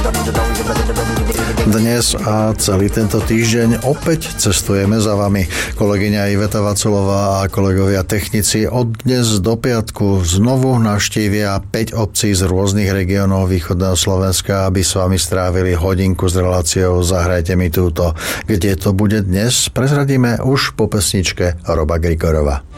Dnes a celý tento týždeň opäť cestujeme za vami. Kolegyňa Iveta Vaculová a kolegovia technici od dnes do piatku znovu navštívia 5 obcí z rôznych regiónov východného Slovenska, aby s vami strávili hodinku s reláciou Zahrajte mi túto. Kde to bude dnes, prezradíme už po pesničke Roba Grigorova.